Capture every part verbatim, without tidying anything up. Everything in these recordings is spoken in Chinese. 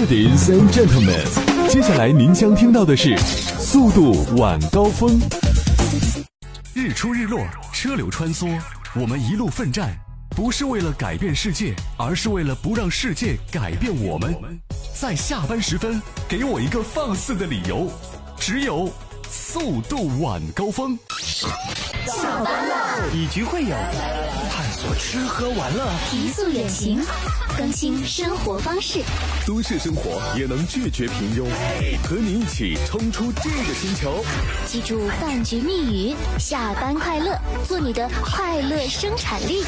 Ladies and gentlemen， 接下来您将听到的是速度晚高峰。日出日落，车流穿梭，我们一路奋战，不是为了改变世界，而是为了不让世界改变我们。在下班时分，给我一个放肆的理由，只有速度晚高峰。 下班了， 以局会友，探索吃喝玩乐， 提速远行，更新生活方式。 都市生活也能拒绝平庸，和你一起冲出这个星球。 记住饭局密语：下班快乐，做你的快乐生产力。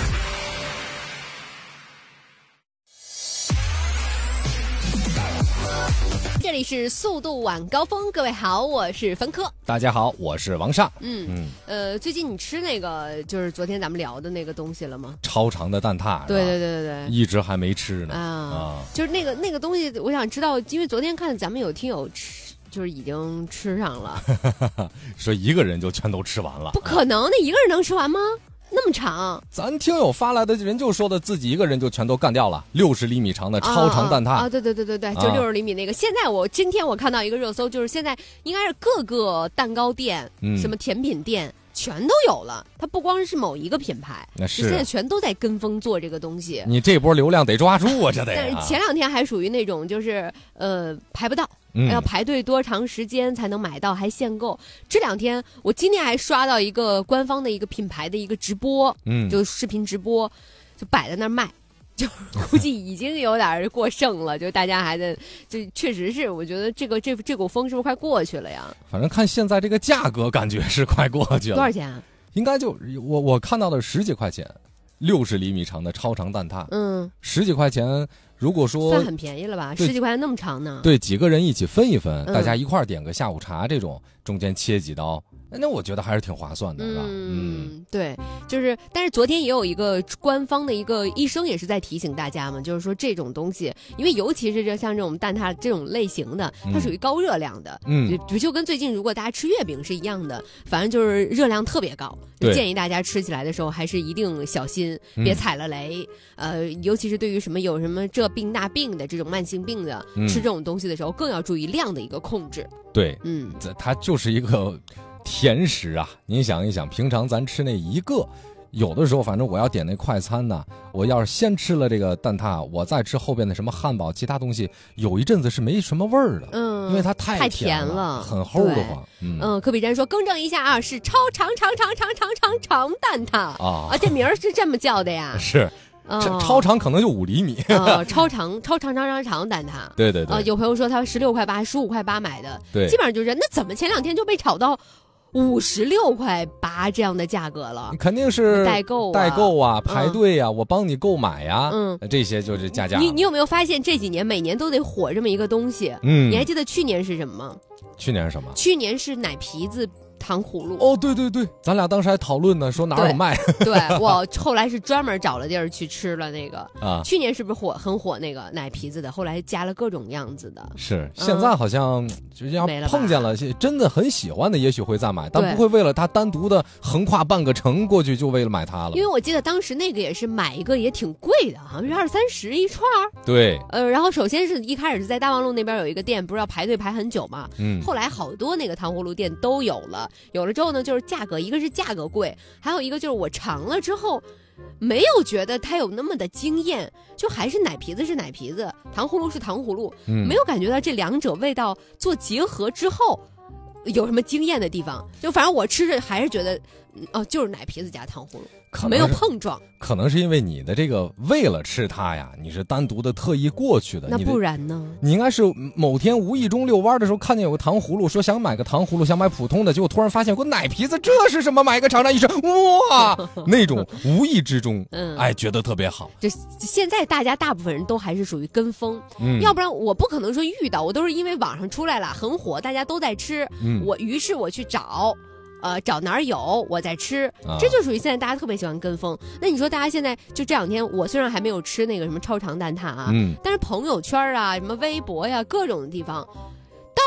这里是速度晚高峰，各位好，我是芬科。 大家好，我是王煞。 嗯嗯，呃，最近你吃那个就是昨天咱们聊的那个东西了吗？ 超长的蛋挞。 对对对对对， 一直还没吃呢。 啊， 啊就是那个那个东西，我想知道，因为昨天看咱们有听友吃，就是已经吃上了， 说一个人就全都吃完了。 不可能，那一个人能吃完吗？那么长， 咱听友发来的人就说的自己一个人就全都干掉了，六十厘米长的超长蛋挞啊, 啊, 啊！对对对对对，就六十厘米那个。啊、现在我今天我看到一个热搜，就是现在应该是各个蛋糕店、嗯、什么甜品店全都有了。它不光是某一个品牌， 那是现在全都在跟风做这个东西。 你这波流量得抓住啊，这得、啊。 但是前两天还属于那种就是呃排不到。 嗯、 要排队多长时间才能买到，还限购。这两天我今天还刷到一个官方的一个品牌的一个直播， 嗯， 就视频直播，就摆在那儿卖，就估计已经有点过剩了。就大家还在，就确实是，我觉得这个这这股风是不是快过去了呀？ 反正看现在这个价格，感觉是快过去了。 多少钱啊？ 应该就我我看到的十几块钱，六十厘米长的超长蛋挞， 嗯， 十几块钱。如果说算很便宜了吧，十几块钱那么长呢？ 对，几个人一起分一分， 嗯、 大家一块儿点个下午茶，这种中间切几刀，那我觉得还是挺划算的，是吧？ 嗯，对，就是，但是昨天也有一个官方的一个医生也是在提醒大家嘛，就是说这种东西，因为尤其是这像这种蛋挞这种类型的，它属于高热量的， 嗯， 就就跟最近如果大家吃月饼是一样的，反正就是热量特别高，就建议大家吃起来的时候还是一定小心，别踩了雷。嗯、呃，尤其是对于什么有什么这病那病的这种慢性病的， 嗯、 吃这种东西的时候，更要注意量的一个控制。 对， 嗯， 它就是一个甜食啊。您想一想，平常咱吃那一个，有的时候反正我要点那快餐呢，我要是先吃了这个蛋挞，我再吃后边的什么汉堡，其他东西，有一阵子是没什么味儿的。 嗯， 因为它太太甜了， 了很齁的慌。 嗯, 嗯，柯比珍说更正一下啊，是超长长长长长长长蛋挞啊啊，这名儿是这么叫的呀？ 是。 哦、 超长可能就五厘米， 哦，超长超长长长长蛋挞， 对对对， 呃，有朋友说他十六块八、十五块八买的， 对， 基本上就是那怎么前两天就被炒到五十六块八这样的价格了？ 肯定是代购、啊、 代购啊，排队啊，嗯、我帮你购买呀， 嗯， 这些就是加价。 你你有没有发现这几年每年都得火这么一个东西？ 嗯， 你还记得去年是什么吗？ 去年是什么？ 去年是奶皮子。糖葫芦哦，对对对，咱俩当时还讨论呢，说哪有卖。 对，对我后来是专门找了地儿去吃了那个啊。 去年是不是火很火那个奶皮子的？后来加了各种样子的。 是，现在好像就要碰见了，真的很喜欢的，也许会再买，但不会为了它单独的横跨半个城过去就为了买它了。 因为我记得当时那个也是买一个也挺贵的，好像是二三十一串。 对， 呃，然后首先是一开始是在大望路那边有一个店，不是要排队排很久嘛？ 嗯， 后来好多那个糖葫芦店都有了。有了之后呢，就是价格，一个是价格贵，还有一个就是我尝了之后，没有觉得它有那么的惊艳，就还是奶皮子是奶皮子，糖葫芦是糖葫芦， 嗯、 没有感觉到这两者味道做结合之后有什么惊艳的地方。就反正我吃着还是觉得，哦，就是奶皮子加糖葫芦，没有碰撞。 可能是因为你的这个为了吃它呀，你是单独的特意过去的。 那不然呢？ 你, 你应该是某天无意中遛弯的时候看见有个糖葫芦，说想买个糖葫芦，想买普通的，结果突然发现有个奶皮子，这是什么？买个尝尝一吃，哇，那种无意之中，嗯，哎，觉得特别好。 就现在大家大部分人都还是属于跟风， 嗯， 要不然我不可能说遇到，我都是因为网上出来了很火，大家都在吃， 嗯， 我于是我去找。呃，找哪儿有我在吃，这就属于现在大家特别喜欢跟风。那你说大家现在就这两天，我虽然还没有吃那个什么超长蛋挞啊， 嗯， 但是朋友圈啊、什么微博呀、各种地方，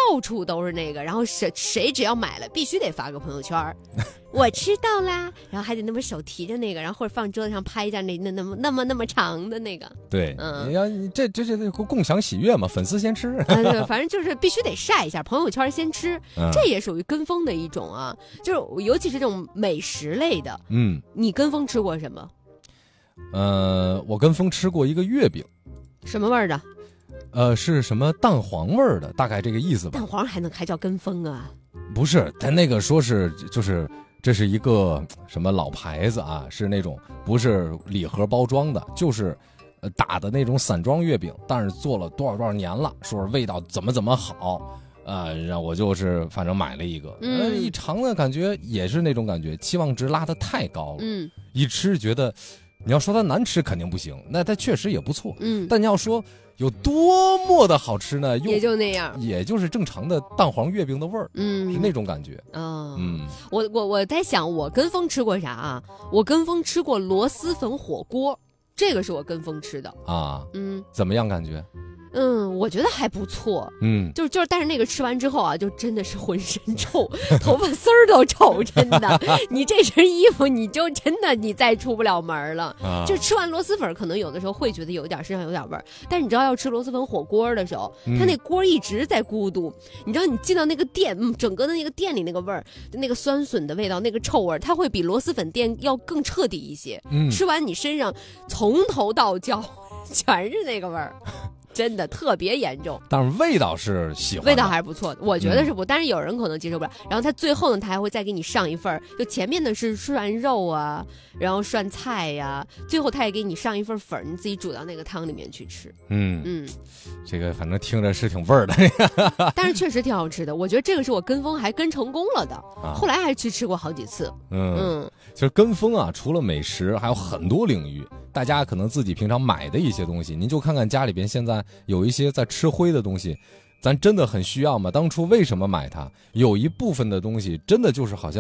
处都是那个，然后谁谁只要买了，必须得发个朋友圈我吃到啦，然后还得那么手提着那个，然后或者放桌子上拍一下那那那么那么那么长的那个。 对， 嗯， 你要你这这这这共享喜悦嘛，粉丝先吃。 啊，对，反正就是必须得晒一下，朋友圈先吃， 嗯、 这也属于跟风的一种啊。就是尤其是这种美食类的， 嗯， 你跟风吃过什么？ 呃，我跟风吃过一个月饼， 什么味儿的？ 呃，是什么蛋黄味儿的，大概这个意思吧。 蛋黄还能还叫跟风啊？ 不是，他那个说是就是这是一个什么老牌子啊，是那种不是礼盒包装的，就是呃打的那种散装月饼，但是做了多少多少年了，说是味道怎么怎么好。呃，然后我就是反正买了一个， 嗯、 呃，一尝呢感觉也是那种感觉，期望值拉得太高了， 嗯， 一吃觉得，你要说它难吃肯定不行，那它确实也不错， 嗯， 但你要说有多么的好吃呢， 也就那样， 也就是正常的蛋黄月饼的味儿， 嗯， 是那种感觉， 哦， 嗯， 我我我在想，我跟风吃过啥啊？我跟风吃过螺蛳粉火锅，这个是我跟风吃的啊， 嗯， 怎么样感觉？ 嗯，我觉得还不错， 嗯， 就是就是，但是那个吃完之后啊，就真的是浑身臭，头发丝儿都臭，真的。你这身衣服，你就真的你再出不了门了。啊、就吃完螺蛳粉，可能有的时候会觉得有点身上有点味儿，但是你知道要吃螺蛳粉火锅的时候，嗯、它那锅一直在咕嘟，你知道你进到那个店，嗯，整个的那个店里那个味儿，那个酸笋的味道，那个臭味，它会比螺蛳粉店要更彻底一些。嗯，吃完你身上从头到脚全是那个味儿。真的特别严重， 但是味道是喜欢的， 味道还是不错的，我觉得是不，嗯、但是有人可能接受不了。然后他最后呢，他还会再给你上一份，就前面的是涮肉啊，然后涮菜呀、啊，最后他也给你上一份粉，你自己煮到那个汤里面去吃。嗯嗯， 这个反正听着是挺味儿的， 但是确实挺好吃的。我觉得这个是我跟风还跟成功了的，啊、后来还去吃过好几次。 嗯嗯，其实跟风啊，除了美食，还有很多领域。大家可能自己平常买的一些东西，您就看看家里边现在有一些在吃灰的东西，咱真的很需要吗？当初为什么买它？有一部分的东西真的就是好像